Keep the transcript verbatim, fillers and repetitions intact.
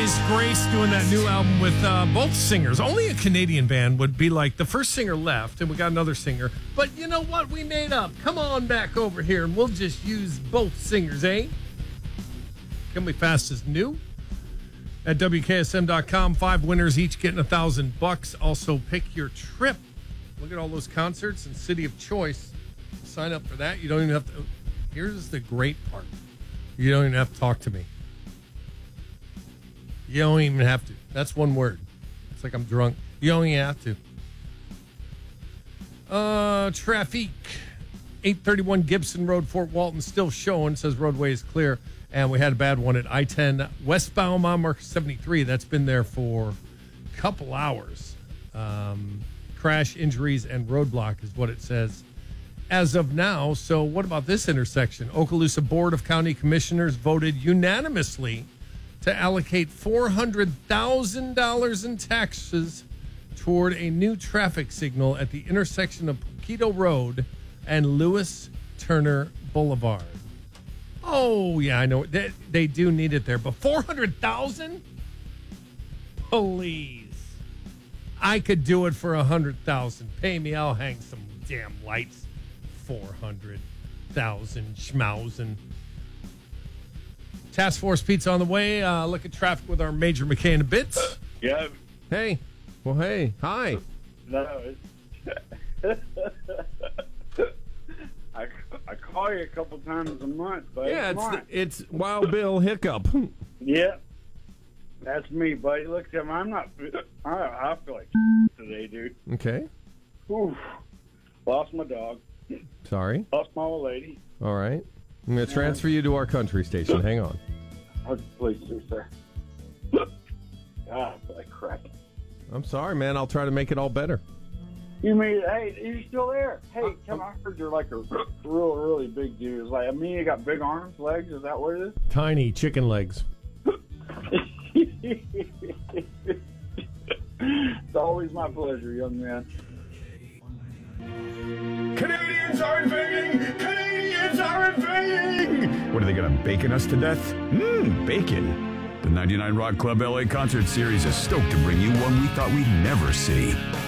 Roadways, Grace doing that new album with uh, both singers. Only a Canadian band would be like, the first singer left and we got another singer. But you know what? We made up. Come on back over here and we'll just use both singers, eh? Can we fast as new? At W K S M dot com, five winners each getting a thousand bucks. Also, pick your trip. Look at all those concerts and City of Choice. Sign up for that. You don't even have to. Here's the great part. You don't even have to talk to me. You don't even have to. That's one word. It's like I'm drunk. You don't even have to. Uh, traffic. eight thirty-one Gibson Road, Fort Walton, still showing. Says roadway is clear. And we had a bad one at I ten westbound on Mark seventy-three. That's been there for a couple hours. Um, crash, injuries, and roadblock is what it says as of now. So what about this intersection? Okaloosa Board of County Commissioners voted unanimously to allocate four hundred thousand dollars in taxes toward a new traffic signal at the intersection of Poquito Road and Lewis Turner Boulevard. Oh, yeah, I know. They, they do need it there. But four hundred thousand dollars? Please. I could do it for one hundred thousand dollars. Pay me, I'll hang some damn lights. four hundred thousand schmausen. Task Force Pizza on the way. Uh, look at traffic with our Major McKay in a bit. Yeah. Hey. Well, hey. Hi. No, it's... I, I call you a couple times a month, buddy. Yeah, it's the, it's Wild Bill Hiccup. Yeah, that's me, buddy. Look, Tim, I'm not. I, I feel like today, dude. Okay. Oof. Lost my dog. Sorry. Lost my old lady. All right. I'm going to transfer you to our country station. Hang on. Oh, please do, sir. Ah, I feel like crap. I'm sorry, man. I'll try to make it all better. You mean, hey, are you still there? Hey, Tim, I heard you're like a real, really big dude. It's like, I mean, you got big arms, legs. Is that what it is? Tiny chicken legs. It's always my pleasure, young man. Canadians are invading! Canadians are invading! What are they going to bacon us to death? Mmm, bacon. The ninety-nine Rock Club L A Concert Series is stoked to bring you one we thought we'd never see.